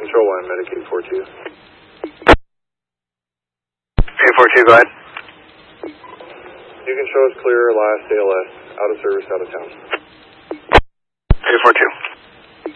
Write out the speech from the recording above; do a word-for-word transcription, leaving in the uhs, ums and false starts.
Control one, Medicaid four two. eight four two, go ahead. You can show us clear, last A L S, out of service, out of town. eight four two.